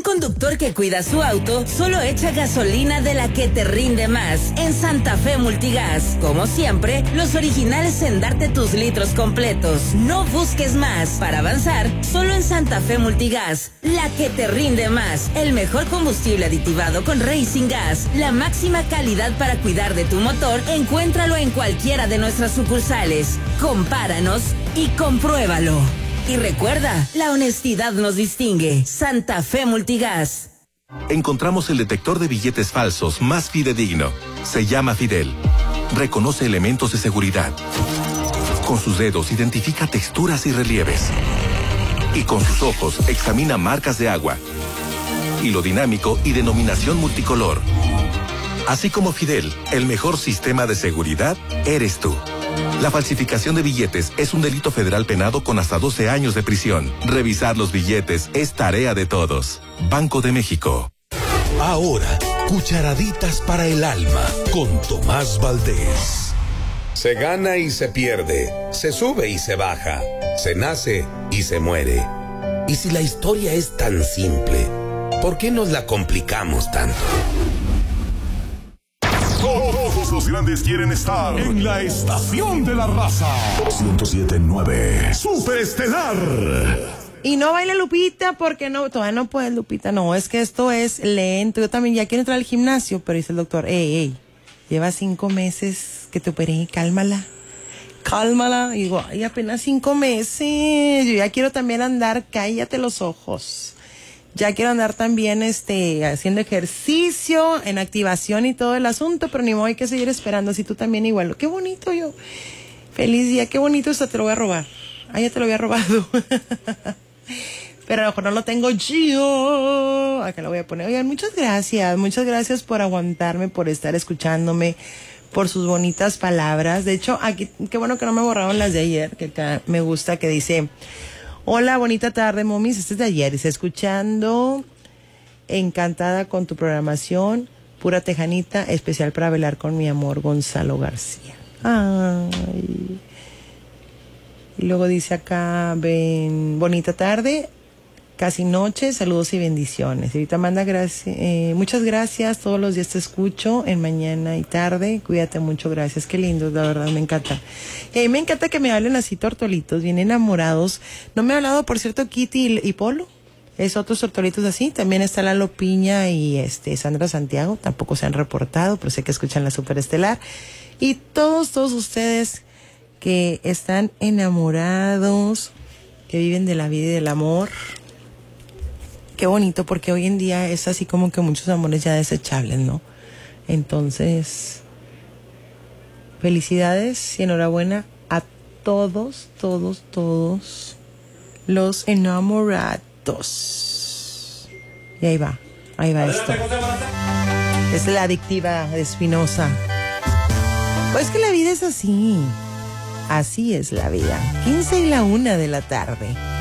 conductor que cuida su auto solo echa gasolina de la que te rinde más en Santa Fe Multigas. Como siempre, los originales en darte tus litros completos. No busques más. Para avanzar, solo en Santa Fe Multigas. La que te rinde más. El mejor combustible aditivado con Racing Gas. La máxima calidad para cuidar de tu motor. Encuéntralo en cualquiera de nuestras sucursales. Compáranos y compruébalo. Y recuerda, la honestidad nos distingue. Santa Fe Multigas. Encontramos el detector de billetes falsos más fidedigno. Se llama Fidel. Reconoce elementos de seguridad. Con sus dedos identifica texturas y relieves. Y con sus ojos examina marcas de agua. Hilo dinámico y denominación multicolor. Así como Fidel, el mejor sistema de seguridad eres tú. La falsificación de billetes es un delito federal penado con hasta 12 años de prisión. Revisar los billetes es tarea de todos. Banco de México. Ahora, cucharaditas para el alma con Tomás Valdés. Se gana y se pierde, se sube y se baja, se nace y se muere. Y si la historia es tan simple, ¿por qué nos la complicamos tanto? Todos los grandes quieren estar en la estación de la raza. 107.9 Superestelar. Y no baile Lupita porque no, todavía no puedes, Lupita. No, es que esto es lento. Yo también ya quiero entrar al gimnasio, pero dice el doctor, lleva 5 meses que te operé, cálmala. Y digo, ay, apenas 5 meses. Yo ya quiero también andar, cállate los ojos. Ya quiero andar también haciendo ejercicio, en activación y todo el asunto, pero ni modo, hay que seguir esperando, así tú también igual. Qué bonito yo. Feliz día, qué bonito, hasta te lo voy a robar. Ah, ya te lo había robado. Pero a lo mejor no lo tengo yo. Acá lo voy a poner. Oigan, muchas gracias por aguantarme, por estar escuchándome, por sus bonitas palabras. De hecho, aquí, qué bueno que no me borraron las de ayer, que acá me gusta que dice... Hola, bonita tarde, momis. Este es de ayer. Dice, escuchando, encantada con tu programación, pura tejanita, especial para velar con mi amor, Gonzalo García. Ay. Y luego dice acá, bonita tarde, casi noche, saludos y bendiciones. Y ahorita manda muchas gracias, todos los días te escucho, en mañana y tarde, cuídate mucho, gracias, qué lindo, la verdad, me encanta. Y a mí me encanta que me hablen así tortolitos, bien enamorados. No me ha hablado, por cierto, Kitty y Polo, es otros tortolitos así, también está Lalo Piña y Sandra Santiago, tampoco se han reportado, pero sé que escuchan la Superestelar. Y todos ustedes que están enamorados, que viven de la vida y del amor. Qué bonito, porque hoy en día es así como que muchos amores ya desechables, ¿no? Entonces, felicidades y enhorabuena a todos los enamorados. Y ahí va esto. Es la adictiva de Espinosa. Pues que la vida es así. Así es la vida. 15:01 de la tarde.